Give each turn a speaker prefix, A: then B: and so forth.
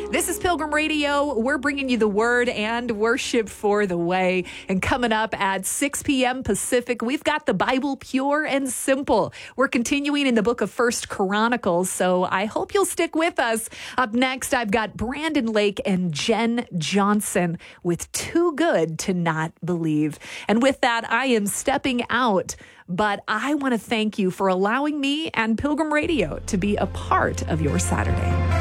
A: This is Pilgrim Radio. We're bringing you the word and worship for the way. And coming up at 6 p.m. Pacific, we've got the Bible pure and simple. We're continuing in the book of First Chronicles, so I hope you'll stick with us. Up next, I've got Brandon Lake and Jen Johnson with Too Good to Not Believe. And with that, I am stepping out. But I want to thank you for allowing me and Pilgrim Radio to be a part of your Saturday.